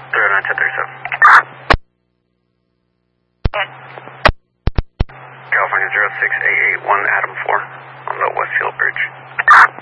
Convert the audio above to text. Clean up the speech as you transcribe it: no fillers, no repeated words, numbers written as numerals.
California 06881 Adam 4 on the Westfield Bridge.